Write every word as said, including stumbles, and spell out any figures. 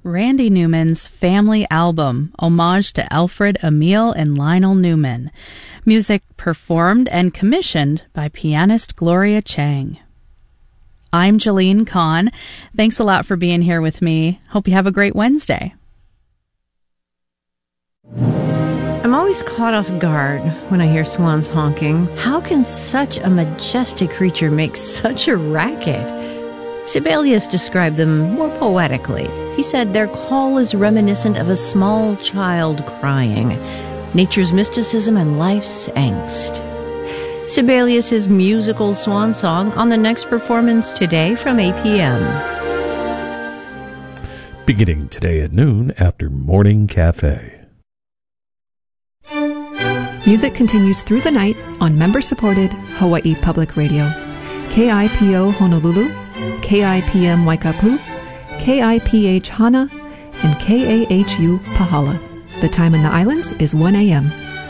Randy Newman's Family Album, homage to Alfred, Emil, and Lionel Newman. Music performed and commissioned by pianist Gloria Chang. I'm Jalene Kahn. Thanks a lot for being here with me. Hope you have a great Wednesday. I'm always caught off guard when I hear swans honking. How can such a majestic creature make such a racket? Sibelius described them more poetically. He said their call is reminiscent of a small child crying, nature's mysticism and life's angst. Sibelius's musical swan song on the next performance today from eight p.m. Beginning today at noon after Morning Cafe. Music continues through the night on member-supported Hawaii Public Radio. K I P O Honolulu, K I P M Waikapu, K I P H Hana, and K A H U Pahala. The time in the islands is one a.m.